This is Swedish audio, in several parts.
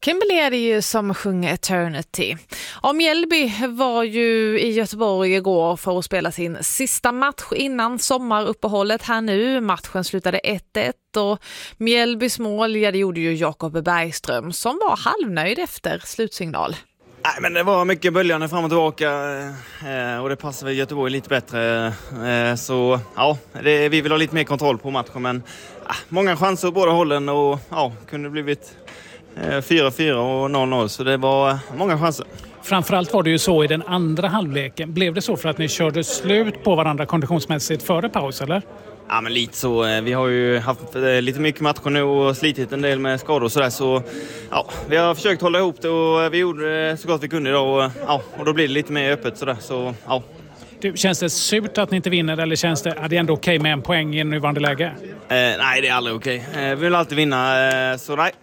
Kimberly är det ju som sjunger Eternity. Och Mjällby var ju i Göteborg igår för att spela sin sista match innan sommaruppehållet här nu. Matchen slutade 1-1 och Mjällbys mål, det gjorde ju Jakob Bergström som var halvnöjd efter slutsignal. Nej, men det var mycket böljande fram och tillbaka och det passar väl Göteborg lite bättre. Så ja, vi vill ha lite mer kontroll på matchen, men många chanser på båda hållen och kunde blivit 4-4 och 0-0, så det var många chanser. Framförallt var det ju så i den andra halvleken. Blev det så för att ni körde slut på varandra konditionsmässigt före paus, eller? Ja, men lite så. Vi har ju haft lite mycket matcher nu och slitit en del med skador och sådär, så ja, vi har försökt hålla ihop det och vi gjorde så gott vi kunde idag och då blir det lite mer öppet sådär, så ja. Du, känns det surt att ni inte vinner, eller känns det, är det ändå okej med en poäng i nuvarande läge? Nej, det är aldrig okej. Vi vill alltid vinna, så nej.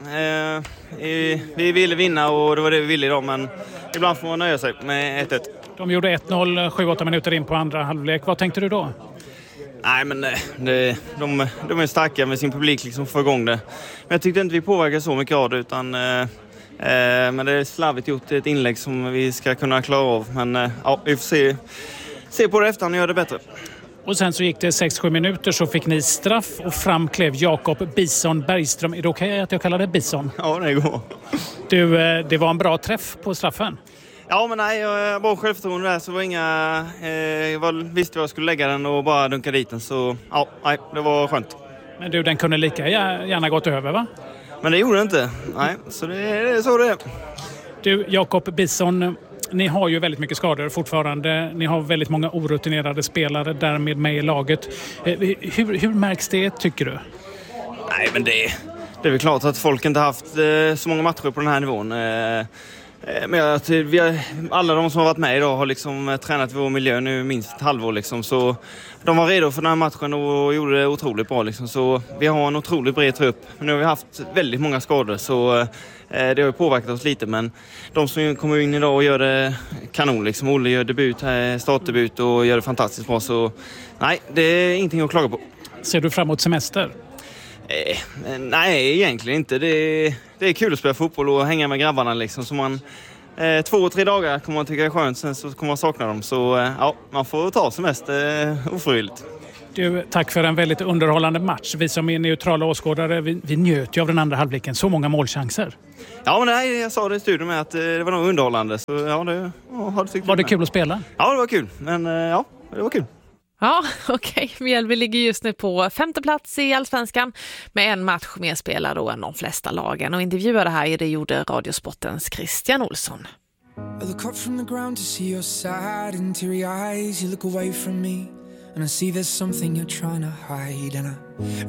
Vi ville vinna och det var det vi ville idag, men ibland får man nöja sig med 1-1. De gjorde 1-0 7-8 minuter in på andra halvlek. Vad tänkte du då? Nej, men de är starka med sin publik liksom, för igång det. Men jag tyckte inte vi påverkade så mycket av det, utan men det är slarvigt gjort, ett inlägg som vi ska kunna klara av. Men vi får se på det efter och göra det bättre. Och sen så gick det 6-7 minuter, så fick ni straff och fram klev Jakob Bison Bergström. Är det okej att jag kallar det Bison? Ja, det går. Du, det var en bra träff på straffen. Ja, men nej, jag var självförtroende där, så var jag visste vad jag skulle lägga den och bara dunka dit den, så det var skönt. Men du, den kunde lika gärna gått över, va? Men det gjorde det inte. Nej, så det är så det är. Du, Jakob Bison, ni har ju väldigt mycket skador fortfarande. Ni har väldigt många orutinerade spelare därmed med i laget. Hur märks det, tycker du? Nej, men det är väl klart att folk inte haft så många matcher på den här nivån. Men alla de som har varit med idag har liksom tränat i vår miljö nu minst ett halvår liksom, så de var redo för den här matchen och gjorde det otroligt bra liksom. Så vi har en otroligt bred trupp. Nu har vi haft väldigt många skador, så det har ju påverkat oss lite, men de som kommer in idag och gör det kanon liksom. Olle gör startdebut och gör det fantastiskt bra, så nej, det är ingenting att klaga på. Ser du fram emot semester? Nej, egentligen inte. Det är kul att spela fotboll och hänga med grabbarna liksom, så man 2-3 dagar kommer man tycka är skönt, sen så kommer man sakna dem, så man får ta semester ofrivilligt. Du, tack för en väldigt underhållande match. Vi som är neutrala åskådare, vi njöt ju av den andra halvleken. Så många målchanser. Ja, men nej, jag sa det i studion med att det var nog underhållande, så var det kul att spela? Ja, det var kul, men det var kul. Ja, okej. Mjällby ligger just nu på 5:e plats i Allsvenskan med en match mer spelad då än de flesta lagen. Och intervjuade här det gjorde Radiosportens Christian Olsson. I look up from the ground to see your sad and teary eyes. You look away from me and I see there's something you're trying to hide. And I